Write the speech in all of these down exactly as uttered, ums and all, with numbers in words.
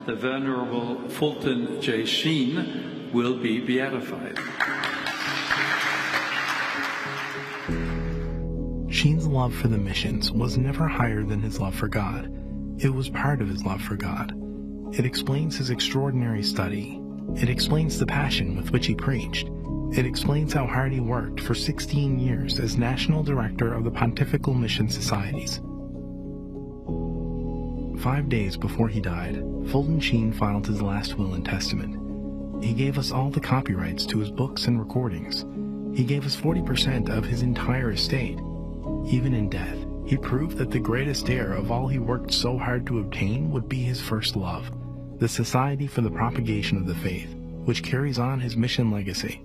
The Venerable Fulton J. Sheen will be beatified. Sheen's love for the missions was never higher than his love for God. It was part of his love for God. It explains his extraordinary study. It explains the passion with which he preached. It explains how hard he worked for sixteen years as National Director of the Pontifical Mission Societies. Five days before he died, Fulton Sheen filed his last will and testament. He gave us all the copyrights to his books and recordings. He gave us forty percent of his entire estate. Even in death, he proved that the greatest heir of all he worked so hard to obtain would be his first love, the Society for the Propagation of the Faith, which carries on his mission legacy.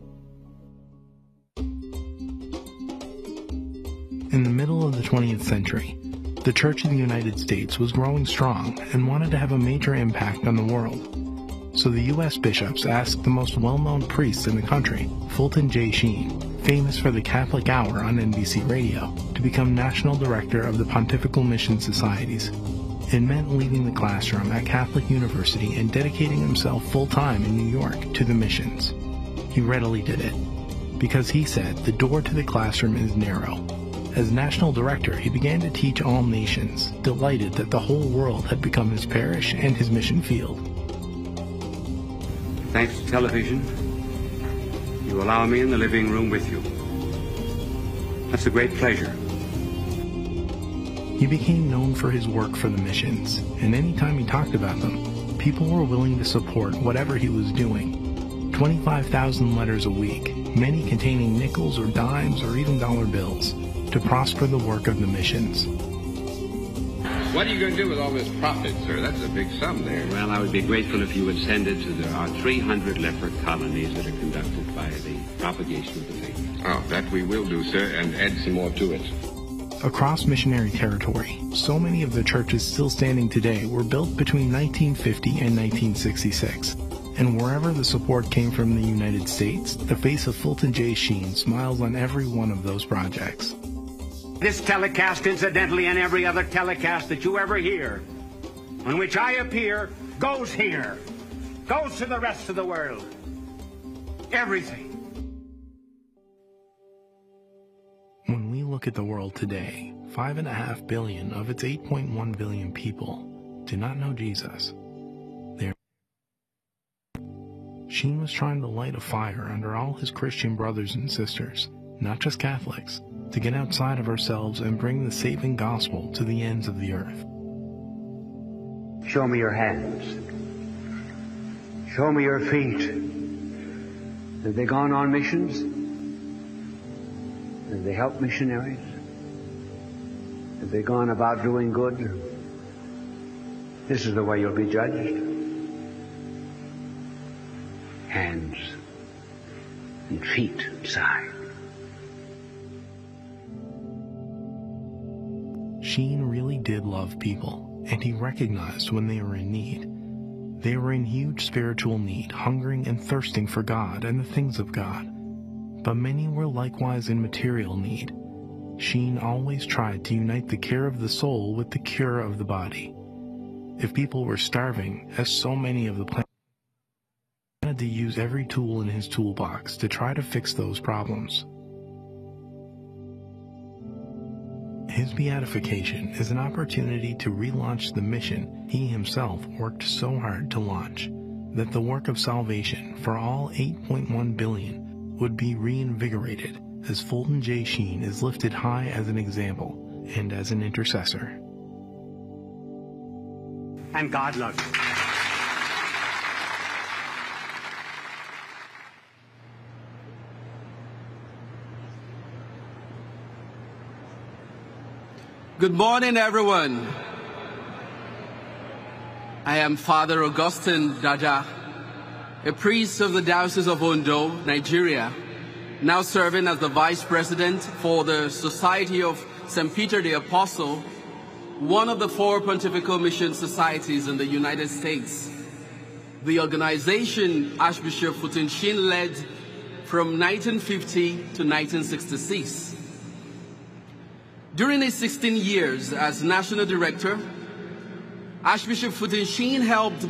In the middle of the twentieth century, the Church in the United States was growing strong and wanted to have a major impact on the world. So the U S bishops asked the most well-known priest in the country, Fulton J. Sheen, famous for the Catholic Hour on N B C Radio, to become National Director of the Pontifical Mission Societies. It meant leaving the classroom at Catholic University and dedicating himself full-time in New York to the missions. He readily did it, because he said the door to the classroom is narrow. As National Director, he began to teach all nations, delighted that the whole world had become his parish and his mission field. Thanks to television, you allow me in the living room with you. That's a great pleasure. He became known for his work for the missions, and anytime he talked about them, people were willing to support whatever he was doing. twenty-five thousand letters a week, many containing nickels or dimes or even dollar bills, to prosper the work of the missions. What are you going to do with all this profit, sir? That's a big sum there. Well, I would be grateful if you would send it to the, our three hundred leper colonies that are conducted by the Propagation of the Faith. Oh, that we will do, sir, and add some more to it. Across missionary territory, so many of the churches still standing today were built between nineteen fifty and nineteen sixty-six. And wherever the support came from the United States, the face of Fulton J. Sheen smiles on every one of those projects. This telecast, incidentally, and every other telecast that you ever hear, on which I appear, goes here, goes to the rest of the world. Everything. When we look at the world today, five and a half billion of its eight point one billion people do not know Jesus. They're Sheen was trying to light a fire under all his Christian brothers and sisters, not just Catholics, to get outside of ourselves and bring the saving gospel to the ends of the earth. Show me your hands. Show me your feet. Have they gone on missions? Have they helped missionaries? Have they gone about doing good? This is the way you'll be judged. Hands and feet inside. Sheen really did love people, and he recognized when they were in need. They were in huge spiritual need, hungering and thirsting for God and the things of God. But many were likewise in material need. Sheen always tried to unite the care of the soul with the cure of the body. If people were starving, as so many of the planets, he wanted to use every tool in his toolbox to try to fix those problems. His beatification is an opportunity to relaunch the mission he himself worked so hard to launch, that the work of salvation for all eight point one billion would be reinvigorated as Fulton J. Sheen is lifted high as an example and as an intercessor. And God loves you. Good morning, everyone. I am Father Augustine Daja, a priest of the Diocese of Ondo, Nigeria, now serving as the Vice President for the Society of Saint Peter the Apostle, one of the four pontifical mission societies in the United States. The organization Archbishop Fulton Sheen led from nineteen fifty to nineteen sixty-six. During his sixteen years as National Director, Archbishop Fulton Sheen helped